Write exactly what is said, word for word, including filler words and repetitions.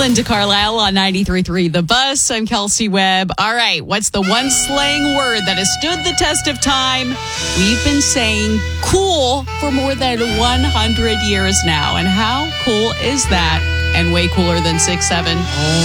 Linda Carlisle on ninety-three point three The Bus. I'm Kelsey Webb. All right, what's the one slang word that has stood the test of time? We've been saying cool for more than one hundred years now. And how cool is that? And way cooler than six seven.